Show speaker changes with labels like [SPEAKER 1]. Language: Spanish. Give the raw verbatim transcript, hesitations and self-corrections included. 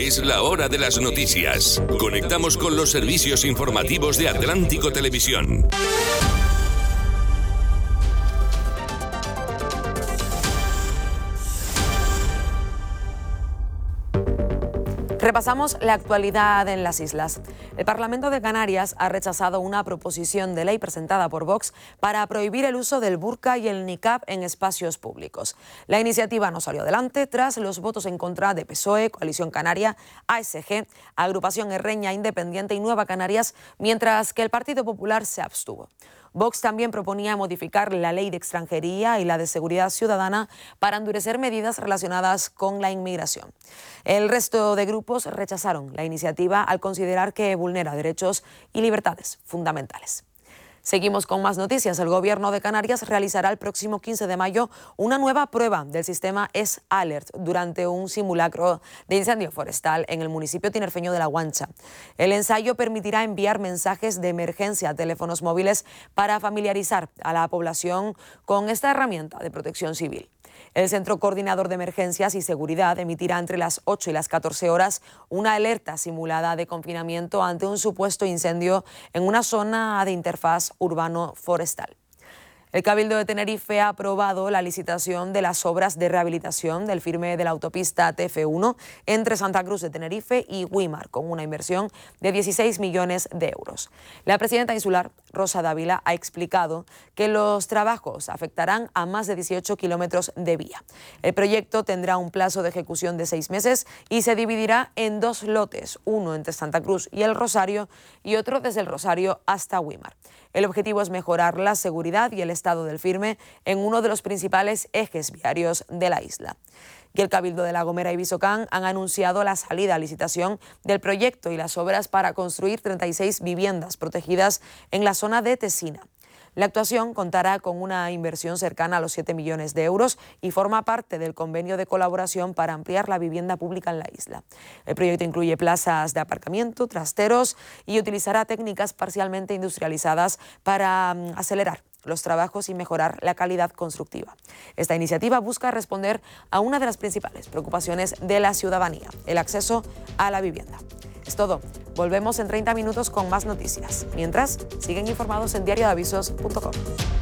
[SPEAKER 1] Es la hora de las noticias. Conectamos con los servicios informativos de Atlántico Televisión.
[SPEAKER 2] Repasamos la actualidad en las islas. El Parlamento de Canarias ha rechazado una proposición de ley presentada por Vox para prohibir el uso del burka y el niqab en espacios públicos. La iniciativa no salió adelante tras los votos en contra de P S O E, Coalición Canaria, A S G, Agrupación Herreña Independiente y Nueva Canarias, mientras que el Partido Popular se abstuvo. Vox también proponía modificar la ley de extranjería y la de seguridad ciudadana para endurecer medidas relacionadas con la inmigración. El resto de grupos rechazaron la iniciativa al considerar que vulnera derechos y libertades fundamentales. Seguimos con más noticias. El Gobierno de Canarias realizará el próximo quince de mayo una nueva prueba del sistema S-Alert durante un simulacro de incendio forestal en el municipio tinerfeño de La Guancha. El ensayo permitirá enviar mensajes de emergencia a teléfonos móviles para familiarizar a la población con esta herramienta de protección civil. El Centro Coordinador de Emergencias y Seguridad emitirá entre las ocho y las catorce horas una alerta simulada de confinamiento ante un supuesto incendio en una zona de interfaz urbano-forestal. El Cabildo de Tenerife ha aprobado la licitación de las obras de rehabilitación del firme de la autopista T F uno entre Santa Cruz de Tenerife y Güímar, con una inversión de dieciséis millones de euros. La presidenta insular, Rosa Dávila, ha explicado que los trabajos afectarán a más de dieciocho kilómetros de vía. El proyecto tendrá un plazo de ejecución de seis meses y se dividirá en dos lotes, uno entre Santa Cruz y El Rosario y otro desde El Rosario hasta Güímar. El objetivo es mejorar la seguridad y el estado del firme en uno de los principales ejes viarios de la isla. Y el Cabildo de La Gomera y Visocán han anunciado la salida a licitación del proyecto y las obras para construir treinta y seis viviendas protegidas en la zona de Tesina. La actuación contará con una inversión cercana a los siete millones de euros y forma parte del convenio de colaboración para ampliar la vivienda pública en la isla. El proyecto incluye plazas de aparcamiento, trasteros y utilizará técnicas parcialmente industrializadas para um, acelerar los trabajos y mejorar la calidad constructiva. Esta iniciativa busca responder a una de las principales preocupaciones de la ciudadanía, el acceso a la vivienda. Es todo. Volvemos en treinta minutos con más noticias. Mientras, siguen informados en diario de avisos punto com.